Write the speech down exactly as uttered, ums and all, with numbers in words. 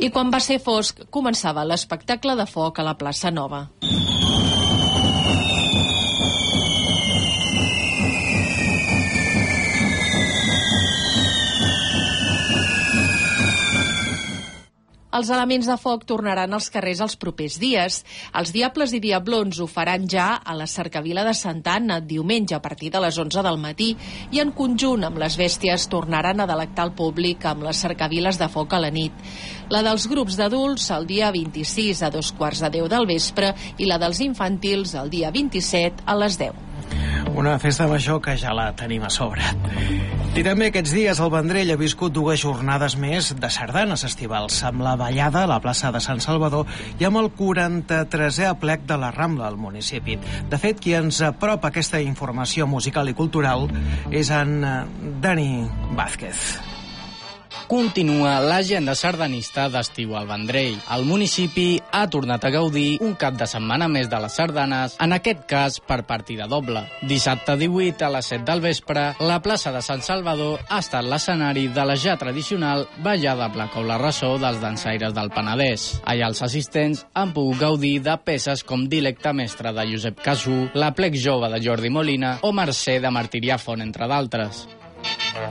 I quan va ser fosc, començava l'espectacle de foc a la plaça Nova. Els elements de foc tornaran als carrers els propers dies. Els Diables i Diablons ho faran ja a la Cercavila de Santa Anna diumenge a partir de les onze del matí i en conjunt amb les bèsties tornaran a delectar el públic amb les cercaviles de foc a la nit. La dels grups d'adults el dia vint-i-sis a dos quarts de deu del vespre i la dels infantils el dia vint-i-set a les deu. Una festa major que ja la tenim a sobre. I també aquests dies el Vendrell ha viscut dues jornades més de sardanes estivals, amb la ballada a la plaça de Sant Salvador i amb el quaranta-tresè aplec de la Rambla al municipi. De fet, qui ens apropa aquesta informació musical i cultural és en Dani Vázquez. Continua l'agenda sardanista d'estiu al Vendrell. El municipi ha tornat a gaudir un cap de setmana més de les sardanes, en aquest cas per partida doble. Dissabte divuit a les set del vespre, la plaça de Sant Salvador ha estat l'escenari de la ja tradicional ballada Placa o la Ressó dels dansaires del Penedès. Allà els assistents han pogut gaudir de peces com Dilecte Mestre de Josep Casú, l'Aplec Jove de Jordi Molina o Mercè de Martirià Font, entre d'altres.